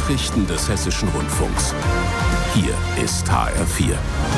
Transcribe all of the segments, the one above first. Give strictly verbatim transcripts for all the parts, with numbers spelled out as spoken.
Nachrichten des Hessischen Rundfunks. Hier ist H R vier.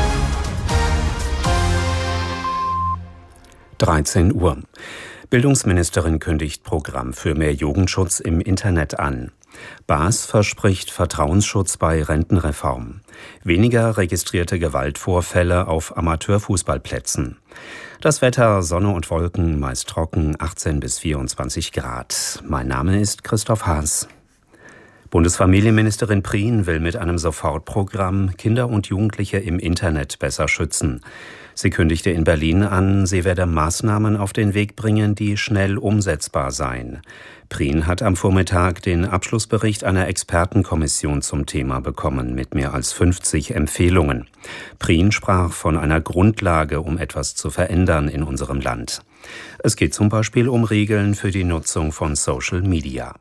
dreizehn Uhr. Bildungsministerin kündigt Programm für mehr Jugendschutz im Internet an. Baas verspricht Vertrauensschutz bei Rentenreform. Weniger registrierte Gewaltvorfälle auf Amateurfußballplätzen. Das Wetter, Sonne und Wolken, meist trocken, achtzehn bis vierundzwanzig Grad. Mein Name ist Christoph Haas. Bundesfamilienministerin Prien will mit einem Sofortprogramm Kinder und Jugendliche im Internet besser schützen. Sie kündigte in Berlin an, sie werde Maßnahmen auf den Weg bringen, die schnell umsetzbar seien. Prien hat am Vormittag den Abschlussbericht einer Expertenkommission zum Thema bekommen, mit mehr als fünfzig Empfehlungen. Prien sprach von einer Grundlage, um etwas zu verändern in unserem Land. Es geht zum Beispiel um Regeln für die Nutzung von Social Media.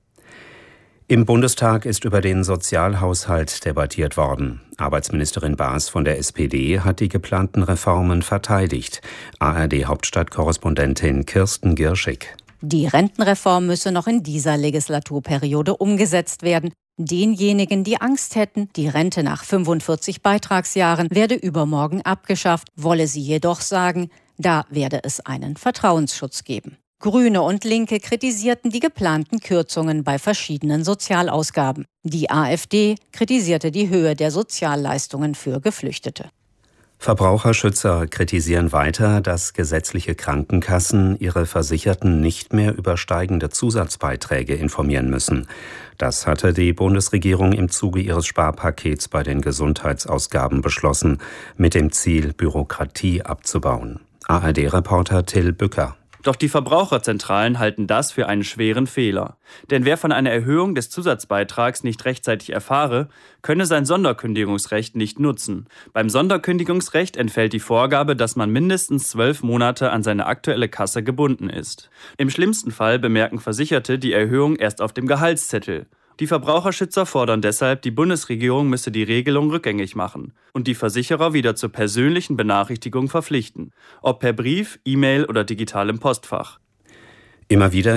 Im Bundestag ist über den Sozialhaushalt debattiert worden. Arbeitsministerin Baas von der S P D hat die geplanten Reformen verteidigt. A R D-Hauptstadtkorrespondentin Kirsten Girschig. Die Rentenreform müsse noch in dieser Legislaturperiode umgesetzt werden. Denjenigen, die Angst hätten, die Rente nach fünfundvierzig Beitragsjahren werde übermorgen abgeschafft, wolle sie jedoch sagen, da werde es einen Vertrauensschutz geben. Grüne und Linke kritisierten die geplanten Kürzungen bei verschiedenen Sozialausgaben. Die AfD kritisierte die Höhe der Sozialleistungen für Geflüchtete. Verbraucherschützer kritisieren weiter, dass gesetzliche Krankenkassen ihre Versicherten nicht mehr über steigende Zusatzbeiträge informieren müssen. Das hatte die Bundesregierung im Zuge ihres Sparpakets bei den Gesundheitsausgaben beschlossen, mit dem Ziel, Bürokratie abzubauen. A R D-Reporter Till Bücker. Doch die Verbraucherzentralen halten das für einen schweren Fehler. Denn wer von einer Erhöhung des Zusatzbeitrags nicht rechtzeitig erfahre, könne sein Sonderkündigungsrecht nicht nutzen. Beim Sonderkündigungsrecht entfällt die Vorgabe, dass man mindestens zwölf Monate an seine aktuelle Kasse gebunden ist. Im schlimmsten Fall bemerken Versicherte die Erhöhung erst auf dem Gehaltszettel. Die Verbraucherschützer fordern deshalb, die Bundesregierung müsse die Regelung rückgängig machen und die Versicherer wieder zur persönlichen Benachrichtigung verpflichten, ob per Brief, E-Mail oder digitalem Postfach. Immer wieder